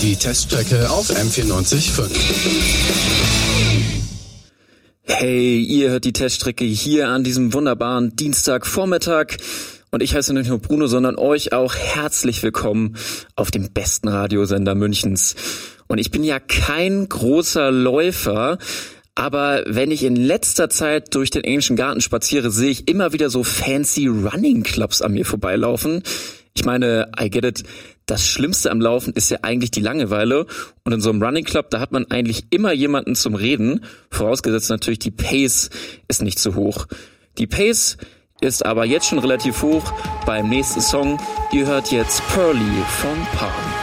Die Teststrecke auf M94.5. Hey, ihr hört die Teststrecke hier an diesem wunderbaren Dienstagvormittag. Und ich heiße nicht nur Bruno, sondern euch auch herzlich willkommen auf dem besten Radiosender Münchens. Und ich bin ja kein großer Läufer, aber wenn ich in letzter Zeit durch den englischen Garten spaziere, sehe ich immer wieder so fancy Running Clubs an mir vorbeilaufen. Ich meine, I get it, das Schlimmste am Laufen ist ja eigentlich die Langeweile. Und in so einem Running Club, da hat man eigentlich immer jemanden zum Reden. Vorausgesetzt natürlich, die Pace ist nicht so hoch. Die Pace ist aber jetzt schon relativ hoch beim nächsten Song. Ihr hört jetzt Pearly von Palm.